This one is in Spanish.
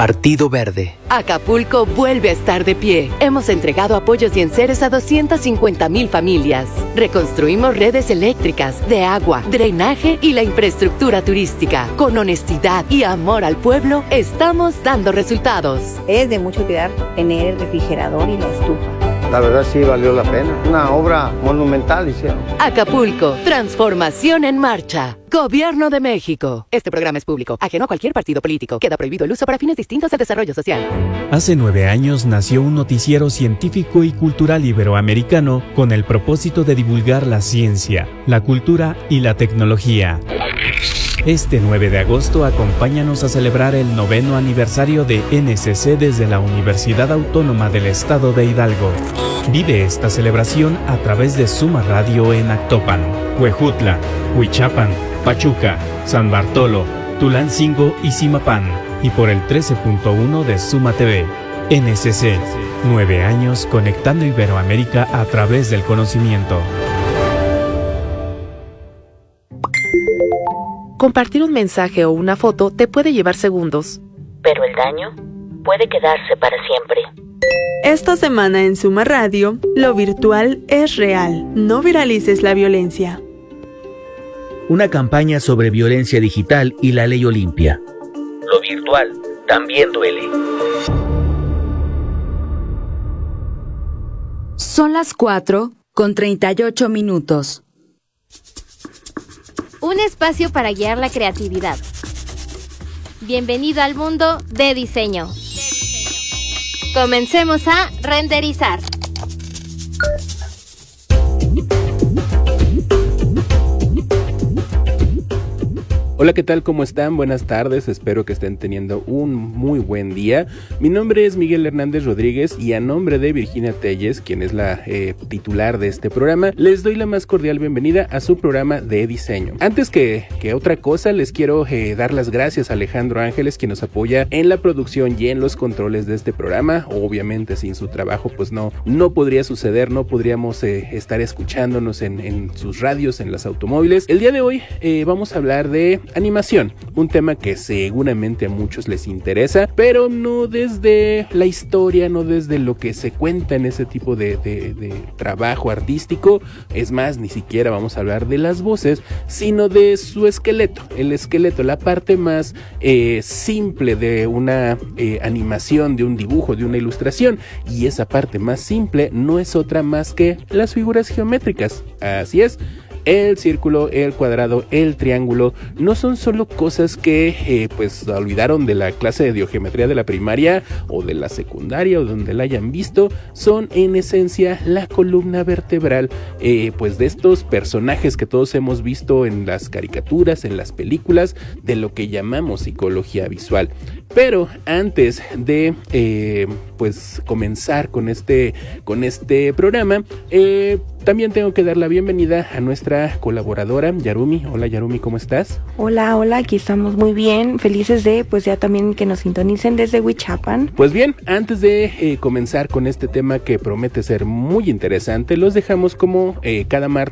Partido Verde. Acapulco vuelve a estar de pie. Hemos entregado apoyos y enseres a 250,000 familias. Reconstruimos redes eléctricas, de agua, drenaje y la infraestructura turística. Con honestidad y amor al pueblo, estamos dando resultados. Es de mucho cuidar tener el refrigerador y la estufa. La verdad sí valió la pena. Una obra monumental hicieron. Acapulco, transformación en marcha. Gobierno de México. Este programa es público, ajeno a cualquier partido político. Queda prohibido el uso para fines distintos al desarrollo social. Hace 9 años nació un noticiero científico y cultural iberoamericano con el propósito de divulgar la ciencia, la cultura y la tecnología. Este 9 de agosto acompáñanos a celebrar el 9º aniversario de NCC desde la Universidad Autónoma del Estado de Hidalgo. Vive esta celebración a través de Suma Radio en Actopan, Huejutla, Huichapan, Pachuca, San Bartolo, Tulancingo y Zimapán, y por el 13.1 de Suma TV. NCC, 9 años conectando Iberoamérica a través del conocimiento. Compartir un mensaje o una foto te puede llevar segundos, pero el daño puede quedarse para siempre. Esta semana en Suma Radio, lo virtual es real. No viralices la violencia. Una campaña sobre violencia digital y la ley Olimpia. Lo virtual también duele. Son las 4:38. Un espacio para guiar la creatividad. Bienvenido al mundo de diseño. Comencemos a renderizar. Hola, ¿qué tal? ¿Cómo están? Buenas tardes, espero que estén teniendo un muy buen día. Mi nombre es Miguel Hernández Rodríguez y a nombre de Virginia Telles, quien es la titular de este programa, les doy la más cordial bienvenida a su programa de diseño. Antes que otra cosa, les quiero dar las gracias a Alejandro Ángeles, quien nos apoya en la producción y en los controles de este programa. Obviamente sin su trabajo pues no podría suceder, no podríamos estar escuchándonos en sus radios, en los automóviles. El día de hoy vamos a hablar de animación, un tema que seguramente a muchos les interesa, pero no desde la historia, no desde lo que se cuenta en ese tipo de trabajo artístico. Es más, ni siquiera vamos a hablar de las voces, sino de su esqueleto, la parte más simple de una animación, de un dibujo, de una ilustración, y esa parte más simple no es otra más que las figuras geométricas. Así es. El círculo, el cuadrado, el triángulo no son solo cosas que pues olvidaron de la clase de geometría de la primaria o de la secundaria o donde la hayan visto. Son en esencia la columna vertebral pues de estos personajes que todos hemos visto en las caricaturas, en las películas, de lo que llamamos psicología visual. Pero antes de pues comenzar con este programa, también tengo que dar la bienvenida a nuestra colaboradora Yarumi. Hola Yarumi, ¿cómo estás? Hola, aquí estamos muy bien, felices de pues ya también que nos sintonicen desde Huichapan. Pues bien, antes de comenzar con este tema que promete ser muy interesante, los dejamos como cada martes